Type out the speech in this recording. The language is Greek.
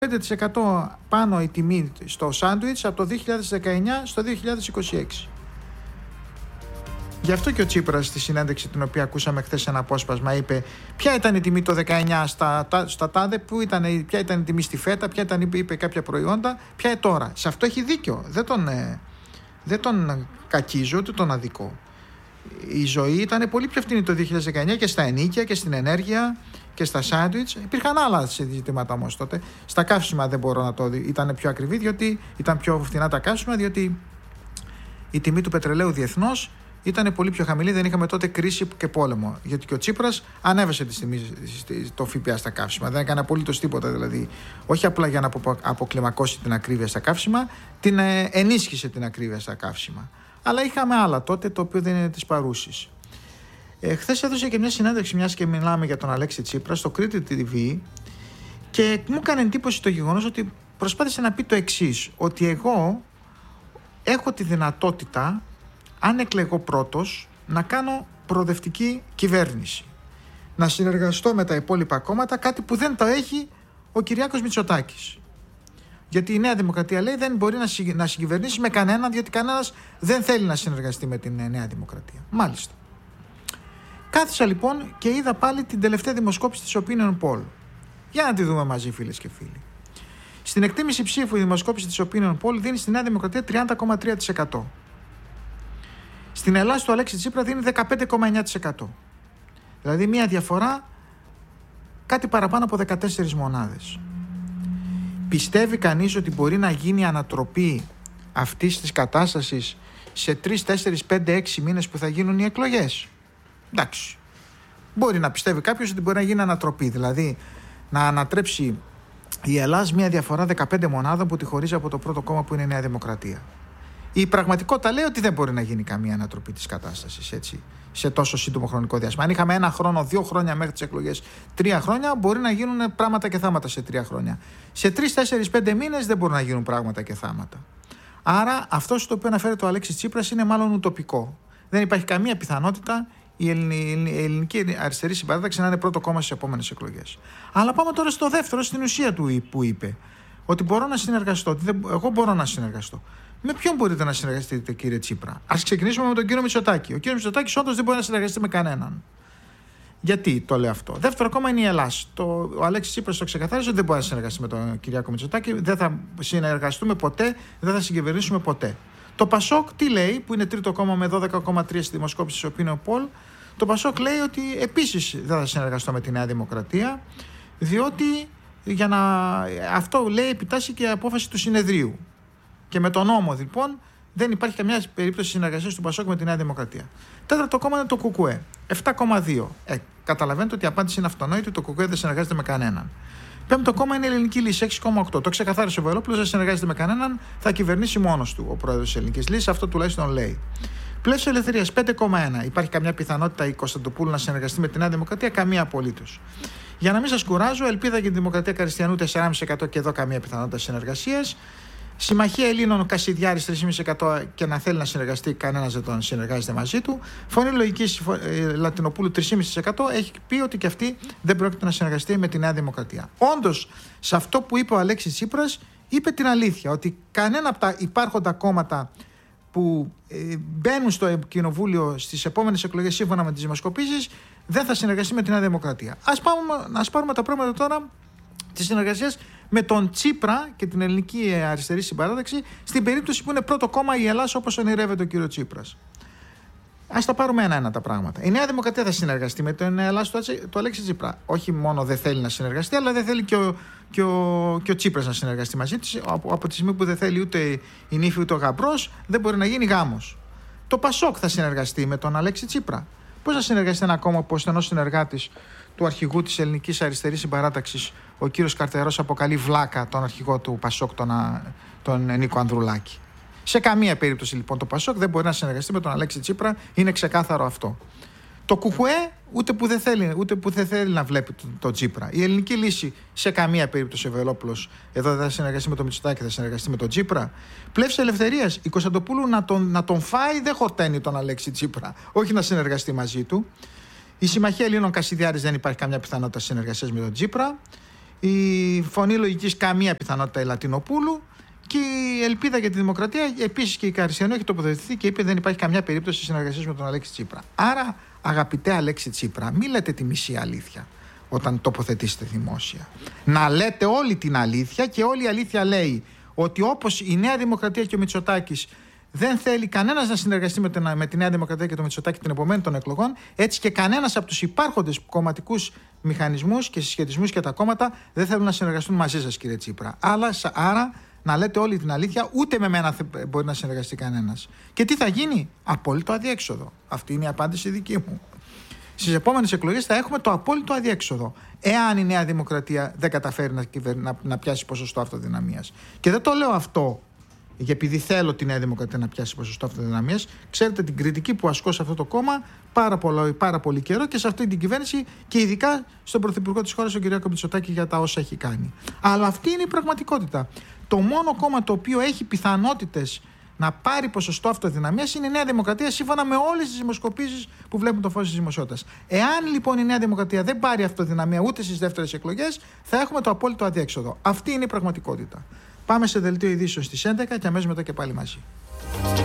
5% πάνω η τιμή στο σάντουιτς από το 2019 στο 2026. Γι' αυτό και ο Τσίπρας στη συνέντευξη την οποία ακούσαμε χθες ένα απόσπασμα είπε ποια ήταν η τιμή το 19 στα τάδε, ποια ήταν η τιμή στη φέτα, ποια ήταν, είπε κάποια προϊόντα, ποια είναι τώρα. Σε αυτό έχει δίκιο. Δεν τον κακίζω, ούτε τον αδικό. Η ζωή ήταν πολύ πιο φθηνή το 2019 και στα ενοίκια και στην ενέργεια και στα σάντουιτς. Υπήρχαν άλλα ζητήματα όμως τότε. Στα καύσιμα δεν μπορώ να το δει. Ήταν πιο ακριβή, διότι ήταν πιο φθηνά τα καύσιμα, διότι η τιμή του πετρελαίου διεθνώς ήταν πολύ πιο χαμηλή. Δεν είχαμε τότε κρίση και πόλεμο. Γιατί και ο Τσίπρας ανέβασε το ΦΠΑ στα καύσιμα. Δεν έκανε απολύτως τίποτα. Δηλαδή, όχι απλά για να αποκλιμακώσει την ακρίβεια στα καύσιμα, την ενίσχυσε την ακρίβεια στα καύσιμα. Αλλά είχαμε άλλα τότε, το οποίο δεν είναι της παρούσης. Χθες έδωσε και μια συνέντευξη, μιας και μιλάμε για τον Αλέξη Τσίπρα, στο Κρήτη TV, και μου έκανε εντύπωση το γεγονός ότι προσπάθησε να πει το εξής, ότι εγώ έχω τη δυνατότητα, αν εκλεγώ πρώτος, να κάνω προοδευτική κυβέρνηση. Να συνεργαστώ με τα υπόλοιπα κόμματα, κάτι που δεν το έχει ο Κυριάκος Μητσοτάκης. Γιατί η Νέα Δημοκρατία, λέει, δεν μπορεί να συγκυβερνήσει με κανέναν, διότι κανένας δεν θέλει να συνεργαστεί με την Νέα Δημοκρατία. Μάλιστα. Κάθισα λοιπόν και είδα πάλι την τελευταία δημοσκόπηση της Opinion Poll. Για να τη δούμε μαζί, φίλες και φίλοι. Στην εκτίμηση ψήφου η δημοσκόπηση της Opinion Poll δίνει στη Νέα Δημοκρατία 30,3%. Στην Ελλάδα του Αλέξη Τσίπρα δίνει 15,9%. Δηλαδή μια διαφορά κάτι παραπάνω από 14 μονάδες. Πιστεύει κανείς ότι μπορεί να γίνει ανατροπή αυτής της κατάστασης σε 3, 4, 5, 6 μήνες που θα γίνουν οι εκλογές? Εντάξει. Μπορεί να πιστεύει κάποιος ότι μπορεί να γίνει ανατροπή. Δηλαδή να ανατρέψει η Ελλάδα μια διαφορά 15 μονάδων που τη χωρίζει από το πρώτο κόμμα που είναι η Νέα Δημοκρατία. Η πραγματικότητα λέει ότι δεν μπορεί να γίνει καμία ανατροπή της κατάστασης έτσι, σε τόσο σύντομο χρονικό διάστημα. Αν είχαμε 1 χρόνο, 2 χρόνια μέχρι τις εκλογές, 3 χρόνια, μπορεί να γίνουν πράγματα και θάματα σε 3 χρόνια. Σε 3, 4, 5 μήνες δεν μπορούν να γίνουν πράγματα και θάματα. Άρα αυτό στο οποίο αναφέρεται ο Αλέξης Τσίπρας είναι μάλλον ουτοπικό. Δεν υπάρχει καμία πιθανότητα η ελληνική αριστερή συμπαράταξη να είναι πρώτο κόμμα στις επόμενες εκλογές. Αλλά πάμε τώρα στο δεύτερο, στην ουσία του που είπε. Ότι μπορώ να συνεργαστώ. Εγώ μπορώ να συνεργαστώ. Με ποιον μπορείτε να συνεργαστείτε, κύριε Τσίπρα? Ας ξεκινήσουμε με τον κύριο Μητσοτάκη. Ο κύριος Μητσοτάκης όντως δεν μπορεί να συνεργαστεί με κανέναν. Γιατί το λέω αυτό? Δεύτερο κόμμα είναι η Ελλάδα. Ο Αλέξης Τσίπρας το ξεκαθάρισε ότι δεν μπορεί να συνεργαστεί με τον Κυριάκο Μητσοτάκη. Δεν θα συνεργαστούμε ποτέ, δεν θα συγκυβερνήσουμε ποτέ. Το Πασόκ τι λέει, που είναι τρίτο κόμμα με 12,3 στη δημοσκόπηση της Opinion Poll? Το Πασόκ λέει ότι επίσης δεν θα συνεργαστώ με τη Νέα Δημοκρατία, διότι αυτό λέει επιτάσσει και η απόφαση του συνεδρίου. Και με τον νόμο λοιπόν δεν υπάρχει καμιά περίπτωση συνεργασίας του Πασόκ με τη Νέα Δημοκρατία. Τέταρτο κόμμα είναι το ΚΚΕ, 7,2. Καταλαβαίνετε ότι η απάντηση είναι αυτονόητη, το ΚΚΕ δεν συνεργάζεται με κανέναν. Πέμπτο κόμμα είναι η Ελληνική Λύση, 6,8. Το ξεκαθάρισε ο Βελόπουλος, δεν συνεργάζεται με κανέναν, θα κυβερνήσει μόνος του ο πρόεδρος της Ελληνικής Λύσης, αυτό τουλάχιστον λέει. Πλαίσιο ελευθερίας 5,1. Υπάρχει καμιά πιθανότητα η Κωνσταντοπούλου να συνεργαστεί με τη Νέα Δημοκρατία? Καμία απολύτως. Για να μην σας κουράζω, Ελπίδα για τη Δημοκρατία Καριστιανού 4,5% και εδώ καμία πιθανότητα συνεργασίας. Συμμαχία Ελλήνων Κασιδιάρης 3,5% και να θέλει να συνεργαστεί, κανένας δεν τον συνεργάζεται μαζί του. Φωνή Λογικής Λατινοπούλου 3,5% έχει πει ότι και αυτή δεν πρόκειται να συνεργαστεί με τη Νέα Δημοκρατία. Όντως, σε αυτό που είπε ο Αλέξης Τσίπρας, είπε την αλήθεια, ότι κανένα από τα υπάρχοντα κόμματα που μπαίνουν στο κοινοβούλιο στις επόμενες εκλογές σύμφωνα με τις δημοσκοπήσεις δεν θα συνεργαστεί με τη Νέα Δημοκρατία. Ας πάρουμε τα πράγματα τώρα της συνεργασίας με τον Τσίπρα και την ελληνική αριστερή συμπαράταξη στην περίπτωση που είναι πρώτο κόμμα η Ελλάδα όπως ονειρεύεται ο κύριο Τσίπρας. Ας τα πάρουμε ένα-ένα τα πράγματα. Η Νέα Δημοκρατία θα συνεργαστεί με τον Ελλάδα του Αλέξη Τσίπρα. Όχι μόνο δεν θέλει να συνεργαστεί, αλλά δεν θέλει και ο Τσίπρας να συνεργαστεί μαζί της. Από τη στιγμή που δεν θέλει ούτε η νύφη ούτε ο γαμπρός, δεν μπορεί να γίνει γάμος. Το Πασόκ θα συνεργαστεί με τον Αλέξη Τσίπρα. Πώς θα συνεργαστεί ένα κόμμα που ο στενός συνεργάτης του αρχηγού της ελληνικής αριστερής συμπαράταξης, ο κύριος Καρτερός, αποκαλεί βλάκα τον αρχηγό του Πασόκ, τον Νίκο Ανδρουλάκη? Σε καμία περίπτωση λοιπόν το Πασόκ δεν μπορεί να συνεργαστεί με τον Αλέξη Τσίπρα, είναι ξεκάθαρο αυτό. Το ΚΚΕ ούτε που δεν θέλει να βλέπει τον Τσίπρα. Η Ελληνική Λύση σε καμία περίπτωση, ο Βελόπουλος εδώ δεν θα συνεργαστεί με τον Μητσοτάκη, θα συνεργαστεί με τον Τσίπρα. Πλεύση Ελευθερίας, η Κωνσταντοπούλου να τον φάει δεν χορταίνει τον Αλέξη Τσίπρα, όχι να συνεργαστεί μαζί του. Η Συμμαχία Ελλήνων Κασιδιάρης δεν υπάρχει καμιά πιθανότητα συνεργασίας με τον Τσίπρα. η φωνή λογικής καμία πιθανότητα η Λατινοπούλου και η Ελπίδα για τη Δημοκρατία επίσης και η Καρισιανού έχει τοποθετηθεί και είπε δεν υπάρχει καμιά περίπτωση συνεργασίας με τον Αλέξη Τσίπρα. Άρα, αγαπητέ Αλέξη Τσίπρα, μην λέτε τη μισή αλήθεια όταν τοποθετήσετε δημόσια. Να λέτε όλη την αλήθεια, και όλη η αλήθεια λέει ότι όπως η Νέα Δημοκρατία και ο Μητσοτάκης δεν θέλει κανένας να συνεργαστεί με τη Νέα Δημοκρατία και το Μητσοτάκη την επομένη των εκλογών, έτσι και κανένας από τους υπάρχοντες κομματικούς μηχανισμούς και συσχετισμούς και τα κόμματα δεν θέλουν να συνεργαστούν μαζί σας, κύριε Τσίπρα. Άρα να λέτε όλη την αλήθεια, ούτε με μένα μπορεί να συνεργαστεί κανένας. Και τι θα γίνει? Απόλυτο αδιέξοδο. Αυτή είναι η απάντηση δική μου. Στις επόμενες εκλογές θα έχουμε το απόλυτο αδιέξοδο, εάν η Νέα Δημοκρατία δεν καταφέρει να πιάσει ποσοστό αυτοδυναμίας. Και δεν το λέω αυτό επειδή θέλω τη Νέα Δημοκρατία να πιάσει ποσοστό αυτοδυναμίας. Ξέρετε την κριτική που ασκώ σε αυτό το κόμμα πάρα πολύ καιρό και σε αυτή την κυβέρνηση και ειδικά στον Πρωθυπουργό της χώρας, τον κ. Μητσοτάκη, για τα όσα έχει κάνει. Αλλά αυτή είναι η πραγματικότητα. Το μόνο κόμμα το οποίο έχει πιθανότητες να πάρει ποσοστό αυτοδυναμίας είναι η Νέα Δημοκρατία, σύμφωνα με όλες τις δημοσκοπήσεις που βλέπουν το φως της δημοσιότητας. Εάν λοιπόν η Νέα Δημοκρατία δεν πάρει αυτοδυναμία ούτε στις δεύτερες εκλογές, θα έχουμε το απόλυτο αδιέξοδο. Αυτή είναι η πραγματικότητα. Πάμε σε δελτίο ειδήσεων στις 11 και αμέσως μετά και πάλι μαζί.